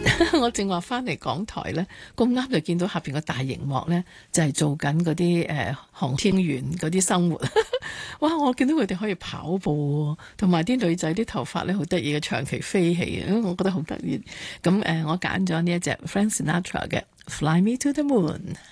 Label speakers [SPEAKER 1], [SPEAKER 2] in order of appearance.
[SPEAKER 1] 我正話翻嚟港台咧，咁啱就見到下邊個大熒幕咧，就係做緊嗰啲航天員嗰啲生活。哇！我見到佢哋可以跑步，同埋啲女仔啲頭髮咧好得意嘅長期飛起，我覺得好得意。咁我揀咗呢一隻 Frank Sinatra 嘅《Fly Me to the Moon》。